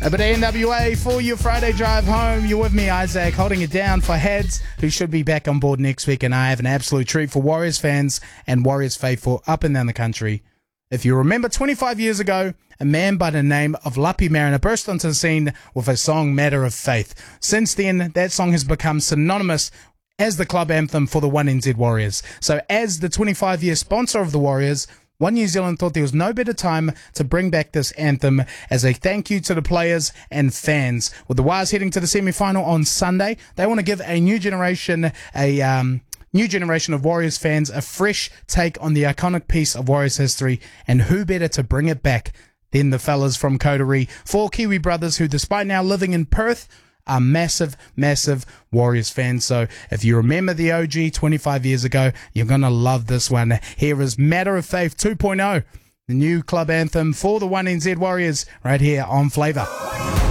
A bit of NWA for your Friday drive home. You're with me, Isaac, holding it down for Heads, who should be back on board next week. And I have an absolute treat for Warriors fans and Warriors faithful up and down the country. If you remember, 25 years ago, a man by the name of Lapi Mariner burst onto the scene with a song, Matter of Faith. Since then, that song has become synonymous as the club anthem for the 1NZ Warriors. So as the 25-year sponsor of the Warriors, One New Zealand thought there was no better time to bring back this anthem as a thank you to the players and fans. With the Warriors heading to the semi-final on Sunday, they want to give a new generation of Warriors fans a fresh take on the iconic piece of Warriors history, and who better to bring it back than the fellas from Coterie, four Kiwi brothers who, despite now living in Perth, are massive, massive Warriors fans. So if you remember the OG 25 years ago, you're going to love this one. Here is Matter of Faith 2.0, the new club anthem for the 1NZ Warriors right here on Flavour.